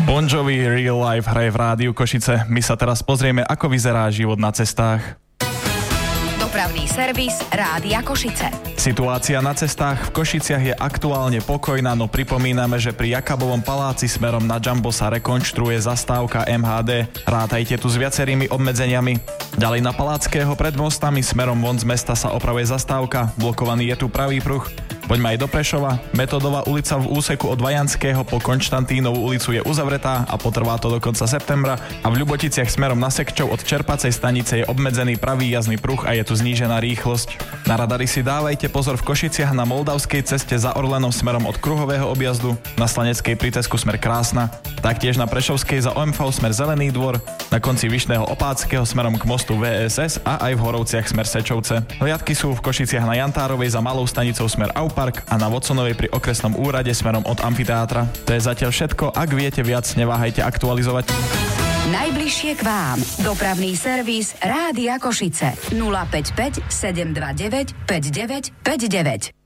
Bon Jovi Real Life hraje v rádiu Košice. My sa teraz pozrieme, ako vyzerá život na cestách. Dopravný servis Rádia Košice. Situácia na cestách v Košiciach je aktuálne pokojná, no pripomíname, že pri Jakabovom paláci smerom na Jumbo sa rekonštruuje zastávka MHD. Rátajte tu s viacerými obmedzeniami. Ďalej na Paláckého pred mostami smerom von z mesta sa opravuje zastávka. Blokovaný je tu pravý pruh. Poďme aj do Prešova. Metodová ulica v úseku od Vajanského po Konštantínovú ulicu je uzavretá a potrvá to do konca septembra. A v Ľuboticiach smerom na Sekčov od Čerpacej stanice je obmedzený pravý jazdný pruh a je tu znížená rýchlosť. Na radari si dávajte pozor v Košiciach na Moldavskej ceste za Orlenom smerom od Kruhového objazdu, na Slaneckej pri Tesku smer Krásna, taktiež na Prešovskej za OMV smer Zelený dvor, na konci Vyšného Opáckého smerom k mostu VSS a aj v Horovciach smer Sečovce. Hliadky sú v Košiciach na Jantárovej za Malou stanicou smer Aupark a na Voconovej pri okresnom úrade smerom od amfiteátra. To je zatiaľ všetko, ak viete viac, neváhajte aktualizovať. Najbližšie k vám. Dopravný servis Rádia Košice. 055 729 5959.